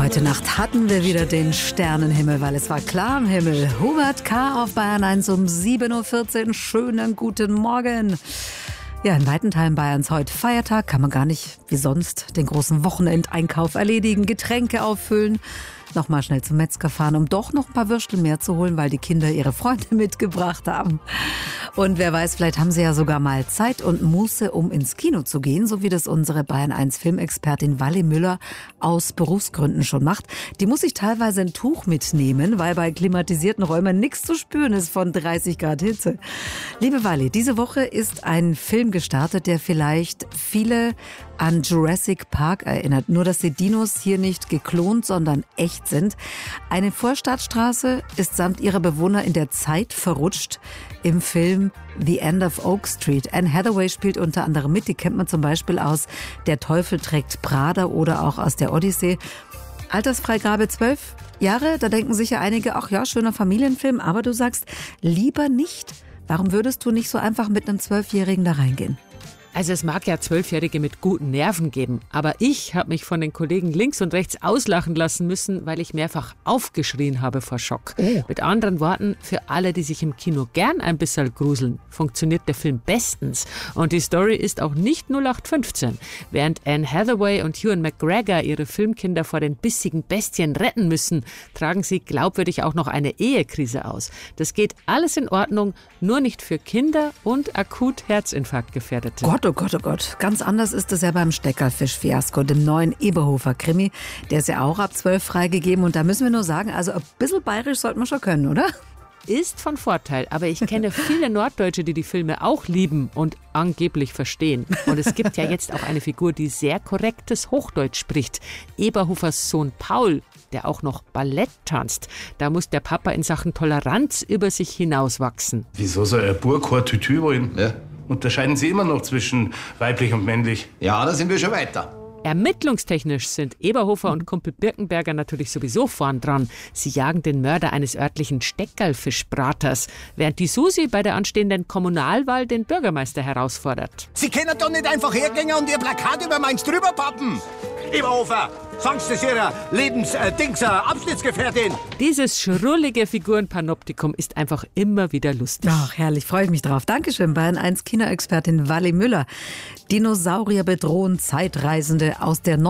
Heute Nacht hatten wir wieder den Sternenhimmel, weil es war klar am Himmel. Hubert K. auf Bayern 1 um 7.14 Uhr. Schönen guten Morgen. Ja, in weiten Teilen Bayerns heute Feiertag. Kann man gar nicht wie sonst den großen Wochenendeinkauf erledigen, Getränke auffüllen. Nochmal schnell zum Metzger fahren, um doch noch ein paar Würstel mehr zu holen, weil die Kinder ihre Freunde mitgebracht haben. Und wer weiß, vielleicht haben sie ja sogar mal Zeit und Muße, um ins Kino zu gehen, so wie das unsere Bayern 1 Filmexpertin Wally Müller aus Berufsgründen schon macht. Die muss sich teilweise ein Tuch mitnehmen, weil bei klimatisierten Räumen nichts zu spüren ist von 30 Grad Hitze. Liebe Wally, diese Woche ist ein Film gestartet, der vielleicht viele an Jurassic Park erinnert. Nur, dass die Dinos hier nicht geklont, sondern echt sind. Eine Vorstadtstraße ist samt ihrer Bewohner in der Zeit verrutscht im Film The End of Oak Street. Anne Hathaway spielt unter anderem mit. Die kennt man zum Beispiel aus Der Teufel trägt Prada oder auch aus der Odyssee. Altersfreigabe 12 Jahre. Da denken sicher einige, ach ja, schöner Familienfilm. Aber du sagst, lieber nicht. Warum würdest du nicht so einfach mit einem 12-Jährigen da reingehen? Also es mag ja 12-Jährige mit guten Nerven geben, aber ich habe mich von den Kollegen links und rechts auslachen lassen müssen, weil ich mehrfach aufgeschrien habe vor Schock. Oh. Mit anderen Worten, für alle, die sich im Kino gern ein bisschen gruseln, funktioniert der Film bestens. Und die Story ist auch nicht 0815. Während Anne Hathaway und Ewan McGregor ihre Filmkinder vor den bissigen Bestien retten müssen, tragen sie glaubwürdig auch noch eine Ehekrise aus. Das geht alles in Ordnung, nur nicht für Kinder und akut Herzinfarktgefährdete. Oh Gott, oh Gott. Ganz anders ist es ja beim Steckerfisch-Fiasko, dem neuen Eberhofer-Krimi. Der ist ja auch ab 12 freigegeben. Und da müssen wir nur sagen, also ein bisschen bayerisch sollte man schon können, oder? Ist von Vorteil, aber ich kenne viele Norddeutsche, die die Filme auch lieben und angeblich verstehen. Und es gibt ja jetzt auch eine Figur, die sehr korrektes Hochdeutsch spricht. Eberhofers Sohn Paul, der auch noch Ballett tanzt. Da muss der Papa in Sachen Toleranz über sich hinauswachsen. Wieso soll ein Bub kein Tütü wollen? Ja. Unterscheiden Sie immer noch zwischen weiblich und männlich? Ja, da sind wir schon weiter. Ermittlungstechnisch sind Eberhofer und Kumpel Birkenberger natürlich sowieso vorn dran. Sie jagen den Mörder eines örtlichen Steckerlfischbraters, während die Susi bei der anstehenden Kommunalwahl den Bürgermeister herausfordert. Sie können doch nicht einfach hergehen und Ihr Plakat über meins drüber pappen. Eberhofer, sonst ist Ihre Abschnittsgefährtin. Dieses schrullige Figurenpanoptikum ist einfach immer wieder lustig. Ach, herrlich, freue ich mich drauf. Dankeschön, Bayern 1 Kinoexpertin Wally Müller. Dinosaurier bedrohen Zeitreisende aus der